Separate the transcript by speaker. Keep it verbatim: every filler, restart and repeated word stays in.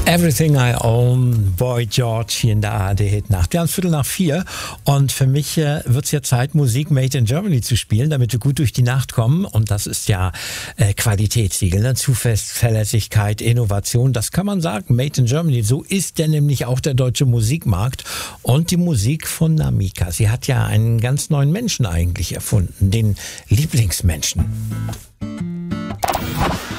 Speaker 1: Everything I Own, Boy George hier in der A R D-Hitnacht. Wir haben es Viertel nach vier und für mich äh, wird es ja Zeit, Musik Made in Germany zu spielen, damit wir gut durch die Nacht kommen. Und das ist ja äh, Qualitätssiegel, ne? Zuverlässigkeit, Innovation, das kann man sagen, Made in Germany. So ist denn nämlich auch der deutsche Musikmarkt und die Musik von Namika. Sie hat ja einen ganz neuen Menschen eigentlich erfunden, den Lieblingsmenschen.